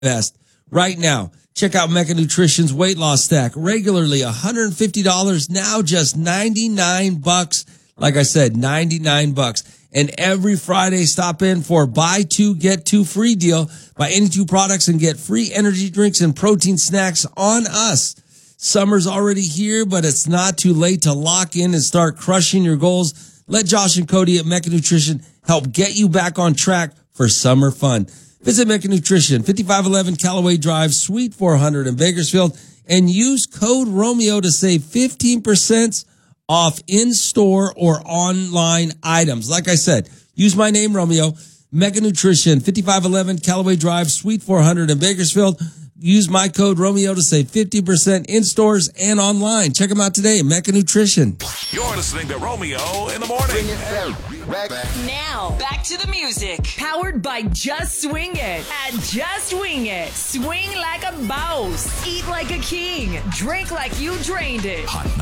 best. Right now, check out Mecca Nutrition's weight loss stack. Regularly $150, now just $99. Like I said, $99. And every Friday, stop in for buy two, get two free deal. Buy any two products and get free energy drinks and protein snacks on us. Summer's already here, but it's not too late to lock in and start crushing your goals. Let Josh and Cody at Mecca Nutrition help get you back on track for summer fun. Visit Mecca Nutrition, 5511 Callaway Drive, Suite 400 in Bakersfield, and use code Romeo to save 15% off in-store or online items. Like I said, use my name, Romeo. Mecca Nutrition, 5511 Callaway Drive, Suite 400 in Bakersfield. Use my code Romeo to save 50% in stores and online. Check them out today at Mecca Nutrition. You're listening to Romeo in the Morning. Now, back to the music. Powered by Just Swing It at Just Wing It. Swing like a boss. Eat like a king. Drink like you drained it.